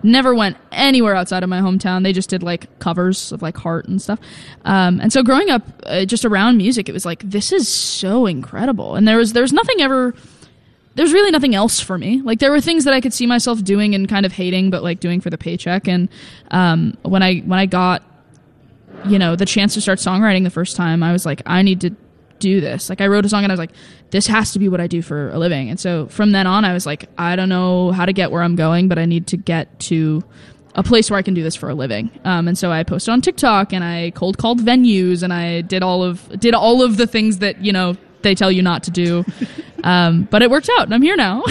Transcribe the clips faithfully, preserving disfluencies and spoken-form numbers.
never went anywhere outside of my hometown. They just did like covers of like Heart and stuff. Um, and so growing up uh, just around music, it was like, this is so incredible. And there was, there was nothing ever, there's really nothing else for me. Like there were things that I could see myself doing and kind of hating, but like doing for the paycheck. And um, when I, when I got, you know, the chance to start songwriting the first time, I was like, I need to do this. Like I wrote a song and I was like, this has to be what I do for a living. And so from then on I was like, I don't know how to get where I'm going, but I need to get to a place where I can do this for a living. Um, and so I posted on TikTok and I cold called venues and I did all of did all of the things that, you know, they tell you not to do. Um, but it worked out and I'm here now.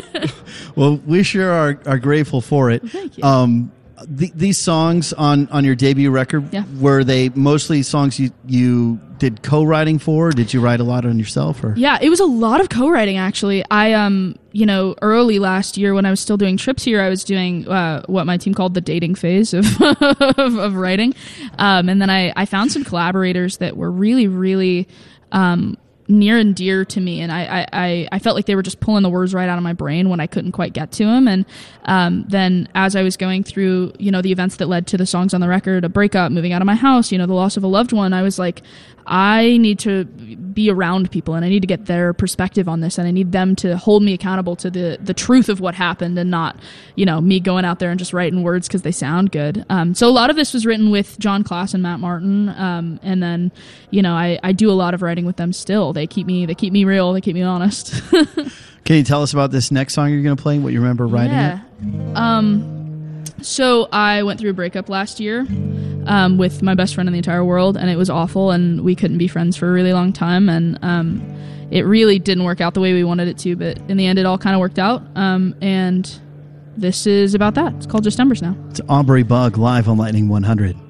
Well, we sure are, are grateful for it. Well, thank you. Um, the, these songs on, on your debut record, yeah. were they mostly songs you, you did co-writing for? Or did you write a lot on yourself? Or? Yeah, it was a lot of co-writing, actually. I, um, you know, early last year when I was still doing trips here, I was doing uh, what my team called the dating phase of of, of writing. Um, and then I, I found some collaborators that were really, really um, near and dear to me. And I, I, I felt like they were just pulling the words right out of my brain when I couldn't quite get to them. And um, then as I was going through, you know, the events that led to the songs on the record, a breakup, moving out of my house, you know, the loss of a loved one, I was like, I need to be around people and I need to get their perspective on this and I need them to hold me accountable to the, the truth of what happened and not, you know, me going out there and just writing words because they sound good. Um, so a lot of this was written with John Klass and Matt Martin. Um, and then, you know, I, I do a lot of writing with them still. They keep me, they keep me real. They keep me honest. Can you tell us about this next song you're going to play? What you remember writing yeah. it? Um, so I went through a breakup last year um, with my best friend in the entire world, and it was awful, and we couldn't be friends for a really long time, and um, it really didn't work out the way we wanted it to, but in the end it all kind of worked out, um, and this is about that. It's called Just Embers now. It's Aubrey Bug live on Lightning one hundred.